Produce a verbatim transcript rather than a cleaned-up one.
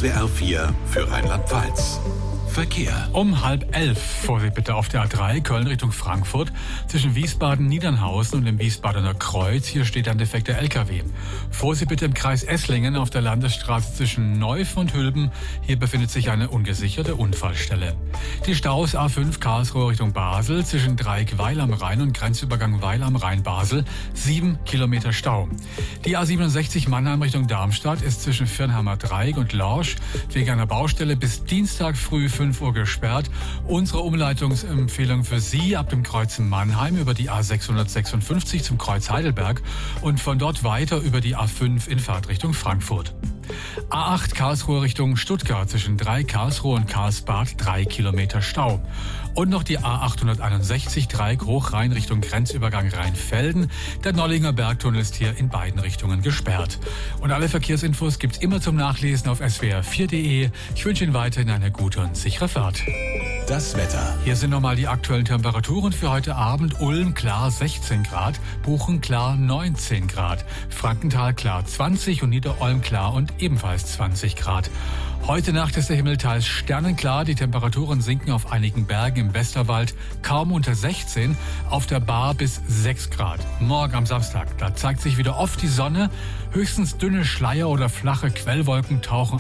S W R vier für Rheinland-Pfalz. Verkehr. Um halb elf, Vorsicht bitte auf der A drei, Köln Richtung Frankfurt, zwischen Wiesbaden-Niedernhausen und dem Wiesbadener Kreuz. Hier steht ein defekter L K W. Vorsicht bitte im Kreis Esslingen auf der Landesstraße zwischen Neuf und Hülben. Hier befindet sich eine ungesicherte Unfallstelle. Die Staus A fünf Karlsruhe Richtung Basel zwischen Dreieck Weil am Rhein und Grenzübergang Weil am Rhein Basel. Sieben Kilometer Stau. Die A siebenundsechzig Mannheim Richtung Darmstadt ist zwischen Firnheimer Dreieck und Lorsch wegen einer Baustelle bis Dienstag früh fünf Uhr gesperrt. Unsere Umleitungsempfehlung für Sie ab dem Kreuz Mannheim über die A sechshundertsechsundfünfzig zum Kreuz Heidelberg und von dort weiter über die A fünf in Fahrtrichtung Frankfurt. A acht Karlsruhe Richtung Stuttgart zwischen drei Karlsruhe und Karlsbad drei Kilometer Stau. Und noch die A achthunderteinundsechzig Dreieck Hochrhein Richtung Grenzübergang Rheinfelden. Der Nollinger Bergtunnel ist hier in beiden Richtungen gesperrt. Und alle Verkehrsinfos gibt's immer zum Nachlesen auf S W R vier punkt de. Ich wünsche Ihnen weiterhin eine gute und sichere Fahrt. Das Wetter. Hier sind nochmal die aktuellen Temperaturen für heute Abend. Ulm klar sechzehn Grad, Buchen klar neunzehn Grad, Frankenthal klar zwanzig und Niederolm klar und ebenfalls zwanzig Grad. Heute Nacht ist der Himmel teils sternenklar. Die Temperaturen sinken auf einigen Bergen im Westerwald kaum unter sechzehn, auf der Baar bis sechs Grad. Morgen am Samstag, da zeigt sich wieder oft die Sonne. Höchstens dünne Schleier oder flache Quellwolken tauchen